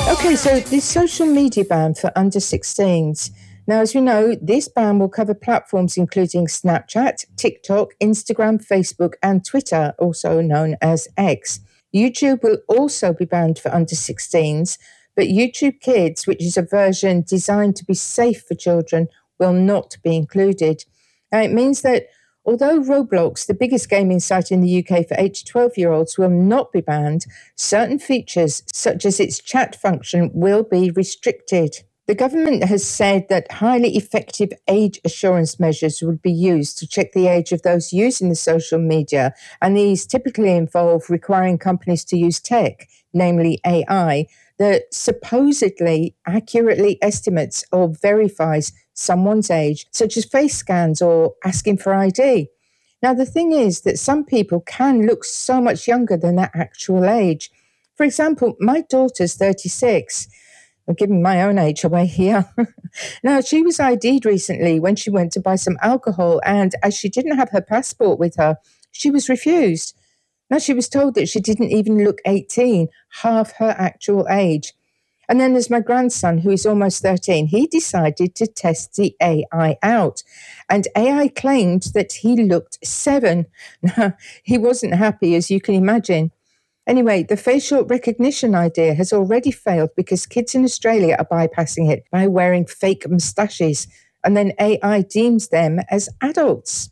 Okay, so this social media ban for under 16s. Now, as we know, this ban will cover platforms including Snapchat, TikTok, Instagram, Facebook, and Twitter, also known as X. YouTube will also be banned for under 16s, but YouTube Kids, which is a version designed to be safe for children, will not be included. Now, it means that although Roblox, the biggest gaming site in the UK for 8 to 12-year-olds, will not be banned, certain features, such as its chat function, will be restricted. The government has said that highly effective age assurance measures would be used to check the age of those using the social media, and these typically involve requiring companies to use tech, namely AI, that supposedly accurately estimates or verifies someone's age, such as face scans or asking for ID. Now, the thing is that some people can look so much younger than their actual age. For example, my daughter's 36. I'm giving my own age away here. Now, she was ID'd recently when she went to buy some alcohol, and as she didn't have her passport with her, she was refused. Now, she was told that she didn't even look 18, half her actual age. And then there's my grandson, who is almost 13. He decided to test the AI out, and AI claimed that he looked 7. Now, he wasn't happy, as you can imagine. Anyway, the facial recognition idea has already failed because kids in Australia are bypassing it by wearing fake moustaches, and then AI deems them as adults.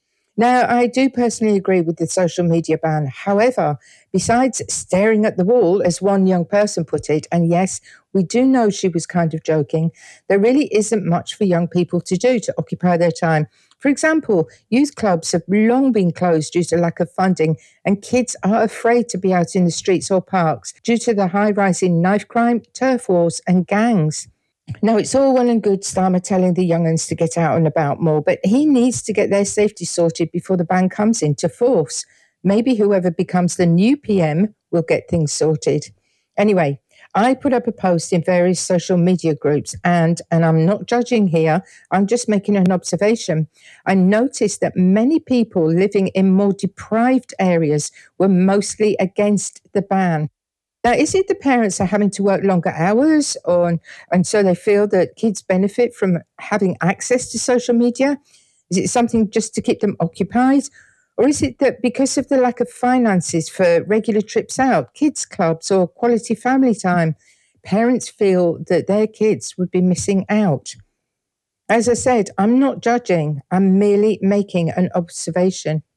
Now, I do personally agree with the social media ban. However, besides staring at the wall, as one young person put it, and yes, we do know she was kind of joking, there really isn't much for young people to do to occupy their time. For example, youth clubs have long been closed due to lack of funding, and kids are afraid to be out in the streets or parks due to the high rise in knife crime, turf wars, and gangs. Now, it's all well and good Starmer telling the young'uns to get out and about more, but he needs to get their safety sorted before the ban comes into force. Maybe whoever becomes the new PM will get things sorted. Anyway, I put up a post in various social media groups, and I'm not judging here, I'm just making an observation. I noticed that many people living in more deprived areas were mostly against the ban. Now, is it the parents are having to work longer hours, and so they feel that kids benefit from having access to social media? Is it something just to keep them occupied? Or is it that because of the lack of finances for regular trips out, kids' clubs, or quality family time, parents feel that their kids would be missing out? As I said, I'm not judging, I'm merely making an observation.